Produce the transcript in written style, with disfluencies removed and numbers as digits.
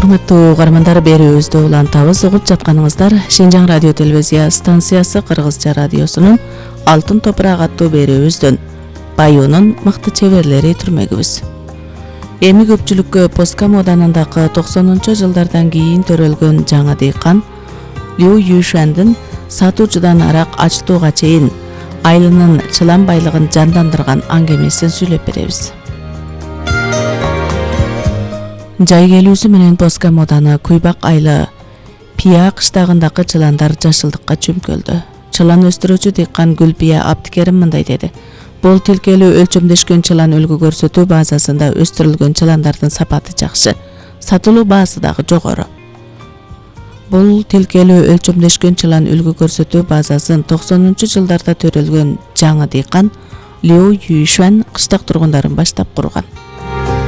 Урматтуу угармандар, берүүбүздү улантабыз. Угуп жатканыңыздар Шинжаң радио телевизия станциясы Кыргызча радиосунун Алтын топурак аттуу берүүбүздөн Баюунун мыкты чеберлери түрмөгүбүз. Эми көпчүлүккө Поска моданындагы 90-жылдардан кийин төрөлгөн жаңы дыйкан Лю Юшандын сатуучудан арак ачтууга чейин айлынын чылан байлыгын жандандырган аңгемесин сүйлөп беребиз. Жай келүүсү менен Поска моданы Куйбак айлы Пия кыштагындагы чыландар жашылдыкка чөмкөлдү. Чылан өстүрүүчү дыйкан Гүлпия Абдикерим мындай деди: Бул тилкелүү өлчөмдөшкөн чылан үлгү көрсөтүү базасында өстүрүлгөн чыландардын сапаты жакшы, сатылуу баасы дагы жогору. Бул тилкелүү өлчөмдөшкөн чылан үлгү көрсөтүү базасын 90-жылдарда төрөлгөн жаңы дыйкан Лю Юшан кыштак тургундарын баштап курган.